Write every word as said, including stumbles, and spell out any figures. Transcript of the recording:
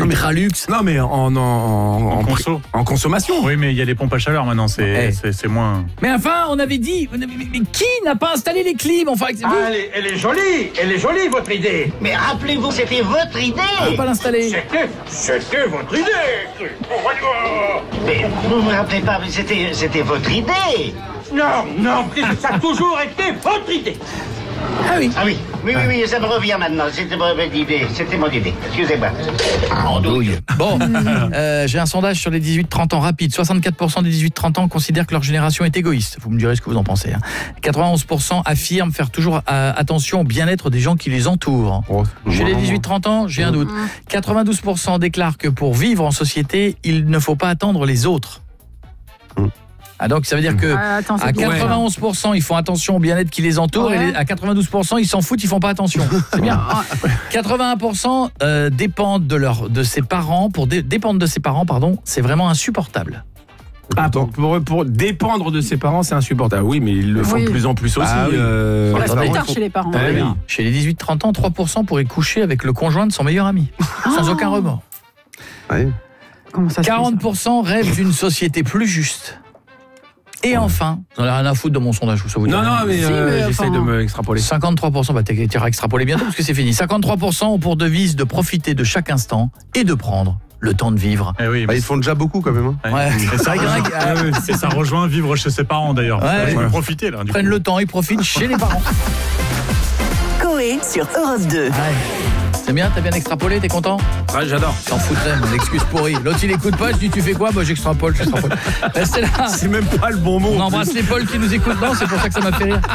ultra luxe. Non, mais en, en, en, En en, conso. en consommation. Oui, mais il y a les pompes à chaleur maintenant, c'est, Eh. c'est, c'est moins... Mais enfin, on avait dit... Mais, mais- mais qui n'a pas installé les clims? Enfin, vous, Ah, elle, est, elle est jolie, elle est jolie votre idée. Mais rappelez-vous, c'était votre idée. on peut pas l'installer. C'était, c'était votre idée. Oh, voyons. Mais vous me rappelez pas, mais c'était, c'était votre idée. Non, non, ça a toujours été votre idée. Ah oui. Ah oui, oui, oui, oui, ça me revient maintenant. C'était mon idée, c'était mon idée. Excusez-moi. Andouille. Bon, euh, j'ai un sondage sur les dix-huit trente ans rapide. soixante-quatre pour cent des dix-huit trente ans considèrent que leur génération est égoïste. Vous me direz ce que vous en pensez. Hein. quatre-vingt-onze pour cent affirment faire toujours euh, attention au bien-être des gens qui les entourent. Oh, Chez les dix-huit trente ans, j'ai un doute. quatre-vingt-douze pour cent déclarent que pour vivre en société, il ne faut pas attendre les autres. Ah donc ça veut dire que Ah, attends, c'est à bien. quatre-vingt-onze pour cent ils font attention au bien-être qui les entoure Ouais. et les- à quatre-vingt-douze pour cent ils s'en foutent, ils font pas attention. C'est bien. quatre-vingt-un pour cent euh, dépendent de leur de ses parents pour dé- dépendre de ses parents pardon, c'est vraiment insupportable. Ah, pour, pour, pour dépendre de ses parents, c'est insupportable. Oui, mais ils le font Oui. de plus en plus aussi. Ah oui. euh, On reste attendez, plus tard il faut- chez les parents. Ah oui. Chez les dix-huit trente ans, trois pour cent pourraient coucher avec le conjoint de son meilleur ami sans aucun remords. Comment ça se fait, quarante pour cent rêvent d'une société plus juste. Et enfin, j'en ai rien à foutre de mon sondage, ça vous dit Non, rien. non, mais, Si, euh, mais j'essaye enfin- de me extrapoler. cinquante-trois pour cent, bah tu iras extrapoler bientôt parce que c'est fini. cinquante-trois pour cent ont pour devise de profiter de chaque instant et de prendre le temps de vivre. Eh oui, Bah, ils font déjà beaucoup quand même. Hein. Ouais. Et ça, Il y en a qui, Ah oui, et ça rejoint vivre chez ses parents d'ailleurs. Ouais. Je peux Ouais. profiter là. Du prennent coup. le temps, ils profitent chez les parents. Coé sur Europe deux. Ouais. C'est bien, t'as bien extrapolé, t'es content? Ouais, j'adore. T'en foutrais, mon excuse pourrie. L'autre il écoute pas, je dis tu fais quoi? Bah j'extrapole, j'extrapole. Restez là. C'est même pas le bon mot. On embrasse les Pauls qui nous écoutent. Non, c'est pour ça que ça m'a fait rire.